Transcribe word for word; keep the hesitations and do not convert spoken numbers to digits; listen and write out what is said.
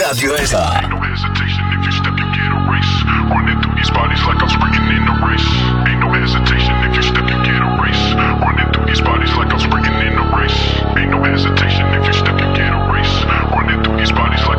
Radio S A. Ain't no hesitation if you step, you get erased. Running through these bodies like I'm sprinting in a race. Ain't no hesitation if you step, you get erased. Running through these bodies like I'm sprinting in a race. Ain't no hesitation if you step, you get erased. Running through these bodies like